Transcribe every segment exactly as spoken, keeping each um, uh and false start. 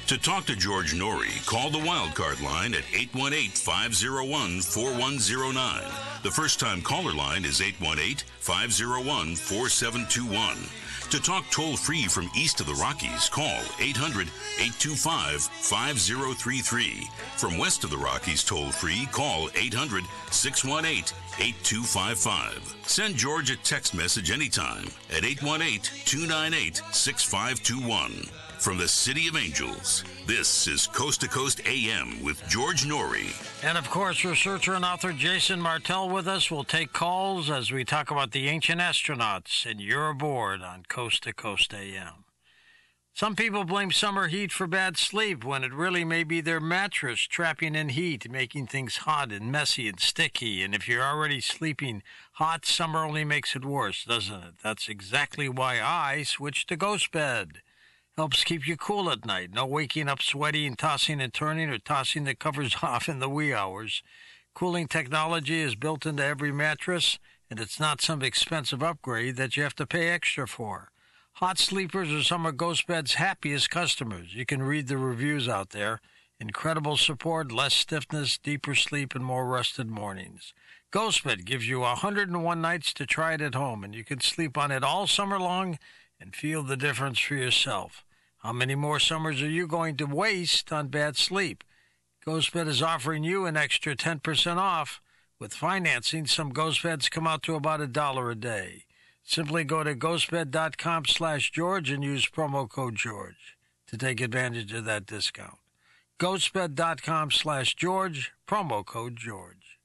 To talk to George Norrie, call the Wildcard line at eight one eight, five oh one, four one oh nine. The first-time caller line is eight one eight, five oh one, four seven two one. To talk toll-free from east of the Rockies, call eight hundred, eight two five, five oh three three. From west of the Rockies toll-free, call eight hundred, six one eight, eight two five five. Send George a text message anytime at eight one eight, two nine eight, six five two one. From the City of Angels, this is Coast to Coast A M with George Norrie. And, of course, researcher and author Jason Martell with us. We'll take calls as we talk about the ancient astronauts, and you're aboard on Coast to Coast A M. Some people blame summer heat for bad sleep when it really may be their mattress trapping in heat, making things hot and messy and sticky. And if you're already sleeping hot, summer only makes it worse, doesn't it? That's exactly why I switched to Ghost Bed. Helps keep you cool at night. No waking up sweaty and tossing and turning or tossing the covers off in the wee hours. Cooling technology is built into every mattress, and it's not some expensive upgrade that you have to pay extra for. Hot sleepers are some of Ghost Bed's happiest customers. You can read the reviews out there. Incredible support, less stiffness, deeper sleep, and more rested mornings. Ghost Bed gives you one hundred one nights to try it at home, and you can sleep on it all summer long and feel the difference for yourself. How many more summers are you going to waste on bad sleep? GhostBed is offering you an extra ten percent off. With financing, some Ghost Beds come out to about a dollar a day. Simply go to ghostbed.com slash George and use promo code George to take advantage of that discount. ghostbed.com slash George, promo code George.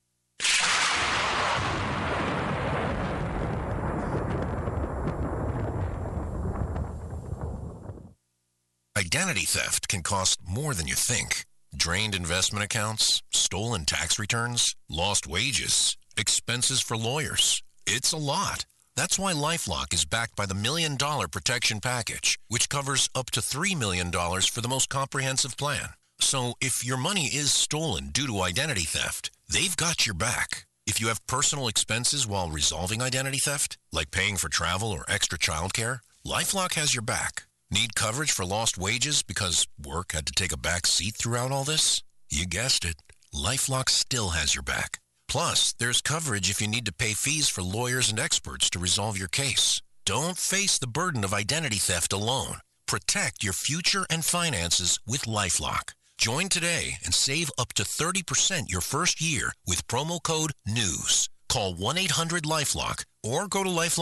Identity theft can cost more than you think. Drained investment accounts, stolen tax returns, lost wages, expenses for lawyers. It's a lot. That's why LifeLock is backed by the Million Dollar Protection Package, which covers up to three million dollars for the most comprehensive plan. So if your money is stolen due to identity theft, they've got your back. If you have personal expenses while resolving identity theft, like paying for travel or extra childcare, LifeLock has your back. Need coverage for lost wages because work had to take a back seat throughout all this? You guessed it. LifeLock still has your back. Plus, there's coverage if you need to pay fees for lawyers and experts to resolve your case. Don't face the burden of identity theft alone. Protect your future and finances with LifeLock. Join today and save up to thirty percent your first year with promo code NEWS. Call one eight hundred LifeLock or go to LifeLock.